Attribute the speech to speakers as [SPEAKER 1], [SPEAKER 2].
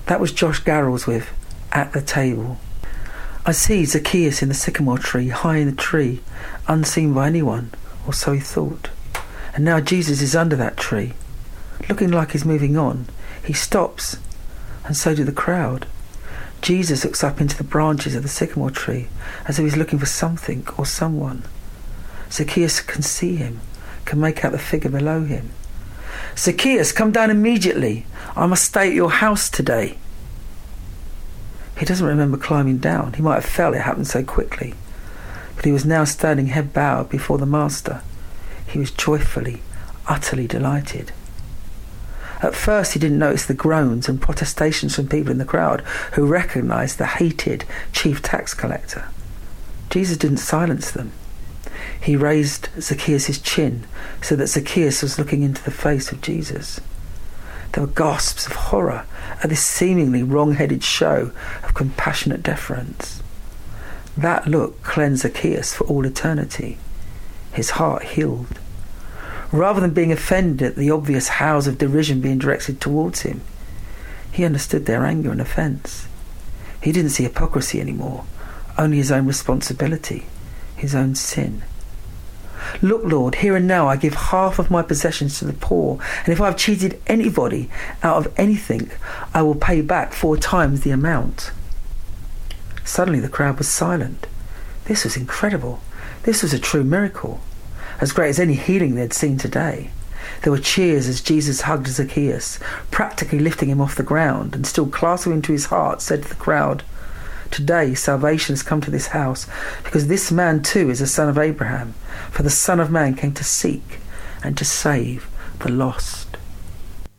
[SPEAKER 1] That was Josh Garrels with At the Table. I see Zacchaeus in the sycamore tree, high in the tree, unseen by anyone, or so he thought. And now Jesus is under that tree. Looking like he's moving on, he stops, and so do the crowd. Jesus looks up into the branches of the sycamore tree as though he's looking for something or someone. Zacchaeus can see him, can make out the figure below him. "Zacchaeus, come down immediately. I must stay at your house today." He doesn't remember climbing down. He might have felt it happened so quickly. But he was now standing head bowed before the Master. He was joyfully, utterly delighted. At first he didn't notice the groans and protestations from people in the crowd who recognised the hated chief tax collector. Jesus didn't silence them. He raised Zacchaeus' chin so that Zacchaeus was looking into the face of Jesus. There were gasps of horror at this seemingly wrong-headed show of compassionate deference. That look cleansed Zacchaeus for all eternity. His heart healed. Rather than being offended at the obvious howls of derision being directed towards him, he understood their anger and offence. He didn't see hypocrisy anymore, only his own responsibility, his own sin. "Look, Lord, here and now I give half of my possessions to the poor, and if I have cheated anybody out of anything, I will pay back 4 times the amount." Suddenly the crowd was silent. This was incredible. This was a true miracle, as great as any healing they'd seen today. There were cheers as Jesus hugged Zacchaeus, practically lifting him off the ground, and still clasping him to his heart, said to the crowd, "Today salvation has come to this house, because this man too is a son of Abraham. For the Son of Man came to seek and to save the lost."